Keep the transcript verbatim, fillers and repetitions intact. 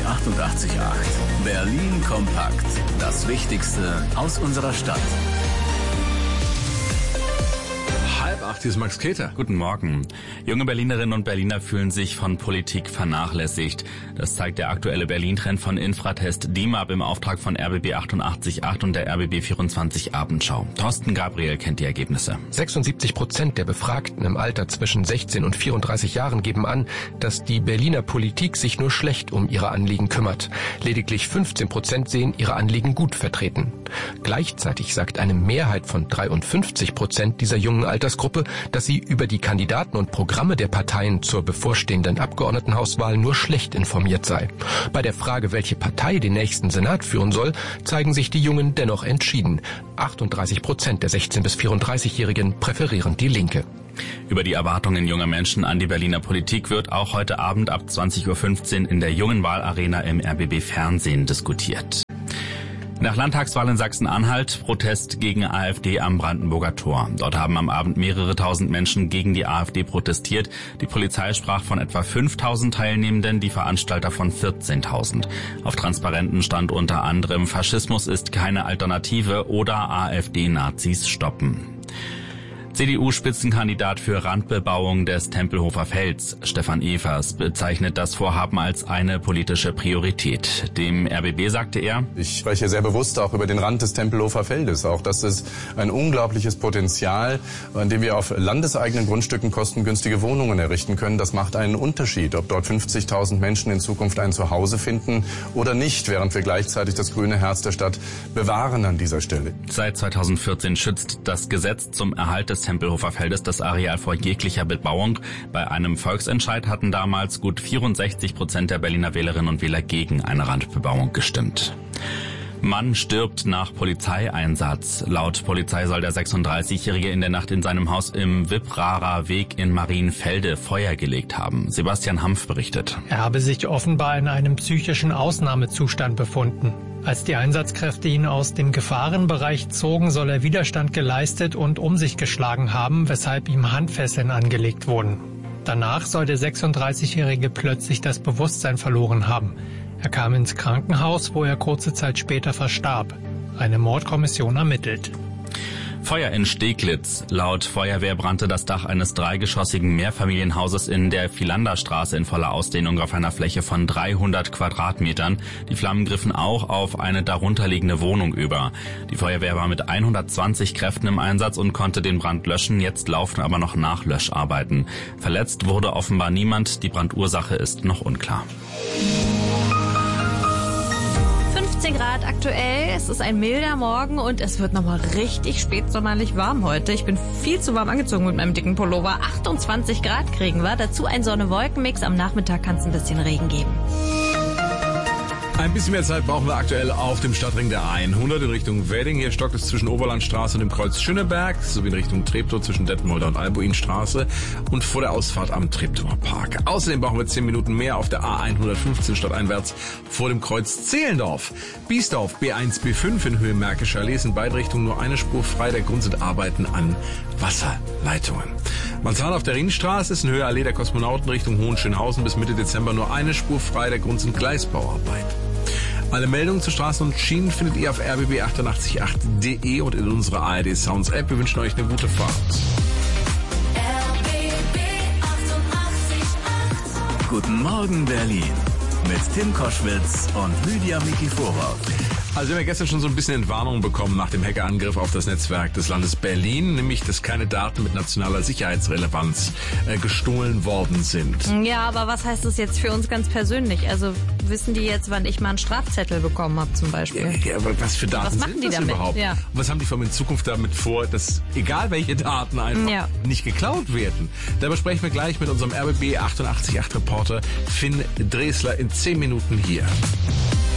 achtundachtzig Komma acht. Berlin kompakt. Das Wichtigste aus unserer Stadt. Halb acht, hier ist Max Keter. Guten Morgen. Junge Berlinerinnen und Berliner fühlen sich von Politik vernachlässigt. Das zeigt der aktuelle Berlin-Trend von Infratest D I M A B im Auftrag von R B B achtundachtzig Komma acht und der R B B vierundzwanzig Abendschau. Thorsten Gabriel kennt die Ergebnisse. sechsundsiebzig Prozent der Befragten im Alter zwischen sechzehn und vierunddreißig Jahren geben an, dass die Berliner Politik sich nur schlecht um ihre Anliegen kümmert. Lediglich fünfzehn Prozent sehen ihre Anliegen gut vertreten. Gleichzeitig sagt eine Mehrheit von dreiundfünfzig Prozent dieser jungen Altersgruppe, dass sie über die Kandidaten und Programme der Parteien zur bevorstehenden Abgeordnetenhauswahl nur schlecht informiert sei. Bei der Frage, welche Partei den nächsten Senat führen soll, zeigen sich die Jungen dennoch entschieden. achtunddreißig Prozent der sechzehn- bis vierunddreißigjährigen präferieren die Linke. Über die Erwartungen junger Menschen an die Berliner Politik wird auch heute Abend ab zwanzig Uhr fünfzehn in der Jungen Wahlarena im R B B Fernsehen diskutiert. Nach Landtagswahl in Sachsen-Anhalt Protest gegen AfD am Brandenburger Tor. Dort haben am Abend mehrere tausend Menschen gegen die AfD protestiert. Die Polizei sprach von etwa fünftausend Teilnehmenden, die Veranstalter von vierzehntausend. Auf Transparenten stand unter anderem: Faschismus ist keine Alternative oder AfD-Nazis stoppen. C D U-Spitzenkandidat für Randbebauung des Tempelhofer Felds, Stefan Evers, bezeichnet das Vorhaben als eine politische Priorität. Dem R B B sagte er: Ich spreche sehr bewusst auch über den Rand des Tempelhofer Feldes. Auch das ist ein unglaubliches Potenzial, an dem wir auf landeseigenen Grundstücken kostengünstige Wohnungen errichten können. Das macht einen Unterschied, ob dort fünfzigtausend Menschen in Zukunft ein Zuhause finden oder nicht, während wir gleichzeitig das grüne Herz der Stadt bewahren an dieser Stelle. Seit zweitausendvierzehn schützt das Gesetz zum Erhalt des Tempelhofer Feldes das Areal vor jeglicher Bebauung. Bei einem Volksentscheid hatten damals gut vierundsechzig Prozent der Berliner Wählerinnen und Wähler gegen eine Randbebauung gestimmt. Mann stirbt nach Polizeieinsatz. Laut Polizei soll der sechsunddreißigjährige in der Nacht in seinem Haus im Wiprarer Weg in Marienfelde Feuer gelegt haben. Sebastian Hampf berichtet. Er habe sich offenbar in einem psychischen Ausnahmezustand befunden. Als die Einsatzkräfte ihn aus dem Gefahrenbereich zogen, soll er Widerstand geleistet und um sich geschlagen haben, weshalb ihm Handfesseln angelegt wurden. Danach soll der sechsunddreißigjährige plötzlich das Bewusstsein verloren haben. Er kam ins Krankenhaus, wo er kurze Zeit später verstarb. Eine Mordkommission ermittelt. Feuer in Steglitz. Laut Feuerwehr brannte das Dach eines dreigeschossigen Mehrfamilienhauses in der Philanderstraße in voller Ausdehnung auf einer Fläche von dreihundert Quadratmetern. Die Flammen griffen auch auf eine darunterliegende Wohnung über. Die Feuerwehr war mit hundertzwanzig Kräften im Einsatz und konnte den Brand löschen. Jetzt laufen aber noch Nachlöscharbeiten. Verletzt wurde offenbar niemand. Die Brandursache ist noch unklar. fünfzehn Grad aktuell, es ist ein milder Morgen und es wird nochmal richtig spätsommerlich warm heute. Ich bin viel zu warm angezogen mit meinem dicken Pullover. achtundzwanzig Grad kriegen wir, dazu ein Sonne-Wolken-Mix. Am Nachmittag kann es ein bisschen Regen geben. Ein bisschen mehr Zeit brauchen wir aktuell auf dem Stadtring der hundert in Richtung Wedding. Hier stockt es zwischen Oberlandstraße und dem Kreuz Schöneberg, sowie in Richtung Treptow zwischen Detmolder und Albuinstraße und vor der Ausfahrt am Treptower Park. Außerdem brauchen wir zehn Minuten mehr auf der A hundertfünfzehn stadteinwärts vor dem Kreuz Zehlendorf. Biesdorf B eins B fünf in Höhe Märkischer Allee, in beide Richtungen nur eine Spur frei. Der Grund sind Arbeiten an Wasserleitungen. Marzahn auf der Ringstraße ist in Höhe Allee der Kosmonauten Richtung Hohenschönhausen bis Mitte Dezember nur eine Spur frei. Der Grund sind Gleisbauarbeiten. Alle Meldungen zu Straßen und Schienen findet ihr auf r b b achtundachtzig Komma acht punkt de und in unserer A R D Sounds App. Wir wünschen euch eine gute Fahrt. R B B achtundachtzig Komma acht. Guten Morgen Berlin mit Tim Koschwitz und Lydia Mikiforov. Also wir haben ja gestern schon so ein bisschen Entwarnung bekommen nach dem Hackerangriff auf das Netzwerk des Landes Berlin, nämlich dass keine Daten mit nationaler Sicherheitsrelevanz äh, gestohlen worden sind. Ja, aber was heißt das jetzt für uns ganz persönlich? Also wissen die jetzt, wann ich mal einen Strafzettel bekommen habe zum Beispiel? Ja, aber was für Daten was machen sind die das damit? überhaupt? Ja. Und was haben die vor allem in Zukunft damit vor, dass egal welche Daten einfach ja. nicht geklaut werden? Darüber sprechen wir gleich mit unserem R B B achtundachtzig Komma acht Reporter Finn Dresler in zehn Minuten hier.